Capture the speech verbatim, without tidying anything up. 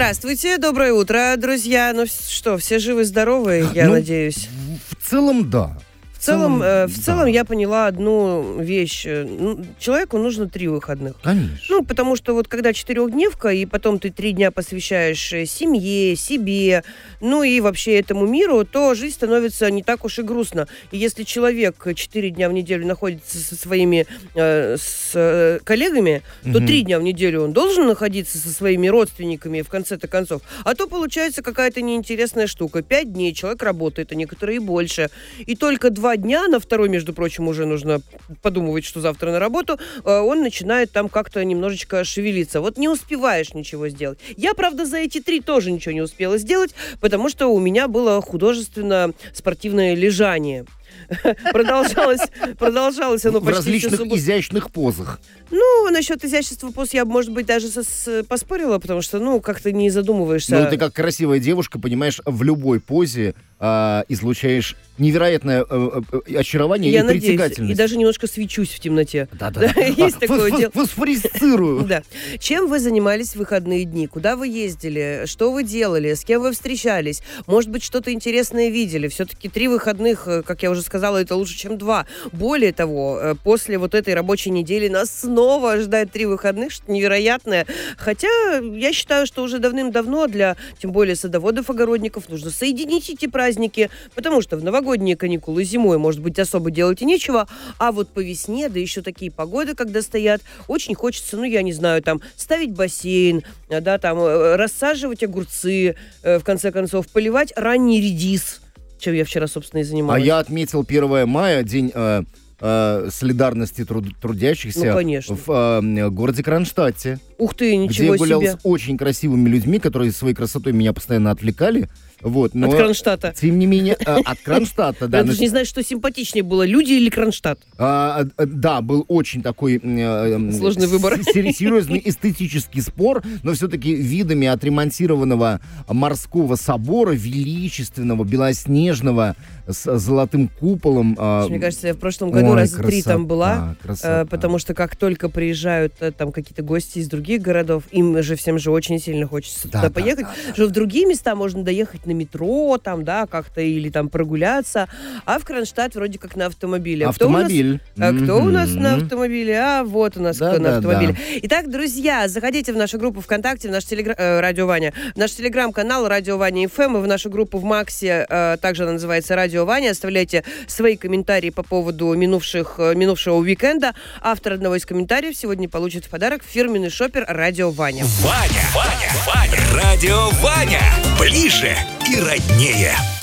Здравствуйте, доброе утро, друзья. Ну что, все живы-здоровы, я ну, надеюсь? В целом, да. В целом, э, в да. целом я поняла одну вещь. Ну, человеку нужно три выходных. Конечно. Ну, потому что вот когда четырехдневка, и потом ты три дня посвящаешь семье, себе, ну и вообще этому миру, то жизнь становится не так уж и грустно. И если человек четыре дня в неделю находится со своими э, с, э, коллегами, угу. то три дня в неделю он должен находиться со своими родственниками, в конце-то концов. А то получается какая-то неинтересная штука. Пять дней человек работает, а некоторые и больше. И только два дня, на второй, между прочим, уже нужно подумывать, что завтра на работу, он начинает там как-то немножечко шевелиться. Вот не успеваешь ничего сделать. Я, правда, за эти три тоже ничего не успела сделать, потому что у меня было художественно-спортивное лежание. Продолжалось, продолжалось оно в почти различных всю субботу. Изящных позах. Ну, насчет изящества поз я, может быть, даже со- с- поспорила, потому что, ну, как-то не задумываешься. Ну, ты как красивая девушка, понимаешь, в любой позе а, излучаешь невероятное а, а, очарование я и надеюсь, притягательность. И даже немножко свечусь в темноте. Да-да. Есть такое дело. Фосфорисцирую. Да. Чем вы занимались в выходные дни? Куда вы ездили? Что вы делали? С кем вы встречались? Может быть, что-то интересное видели? Все-таки три выходных, как я уже сказала, это лучше, чем два. Более того, после вот этой рабочей недели нас снова ожидает три выходных, что невероятное. Хотя я считаю, что уже давным-давно для, тем более, садоводов-огородников нужно соединить эти праздники, потому что в новогодние каникулы зимой, может быть, особо делать и нечего, а вот по весне, да еще такие погоды, когда стоят, очень хочется, ну, я не знаю, там, ставить бассейн, да, там, рассаживать огурцы, в конце концов, поливать ранний редис, чем я вчера, собственно, и занималась. А я отметил первое мая, день э, э, солидарности труд- трудящихся ну, конечно. в э, городе Кронштадте. Ух ты, ничего где я гулял себе. с очень красивыми людьми, которые своей красотой меня постоянно отвлекали. Вот, но, от Кронштадта. Тем не менее, э, от Кронштадта, да. Ты же не знаешь, что симпатичнее было, люди или Кронштадт? А, да, был очень такой э, сложный выбор. Серьезный эстетический спор, но все-таки видами отремонтированного морского собора, величественного, белоснежного, с золотым куполом. Э, Мне кажется, я в прошлом году ой, раза красота, три там была, красота. э, потому что как только приезжают э, там какие-то гости из других городов, им же всем же очень сильно хочется да, туда да, поехать, да, да. что в другие места можно доехать на метро, там, да, как-то, или там прогуляться, а в Кронштадт вроде как на автомобиле. Автомобиль. Кто у нас, а кто у нас Mm-hmm. на автомобиле? А вот у нас да, кто на да, автомобиле. Да. Итак, друзья, заходите в нашу группу ВКонтакте, в наш телеграм, э, Радио Ваня, в наш телеграм-канал Радио Ваня эф эм, и в нашу группу в Максе, э, также она называется Радио Ваня. Оставляйте свои комментарии по поводу минувших, минувшего уикенда. Автор одного из комментариев сегодня получит в подарок фирменный шопер Радио Ваня. Ваня, Ваня, Ваня, Радио Ваня. Ближе и роднее.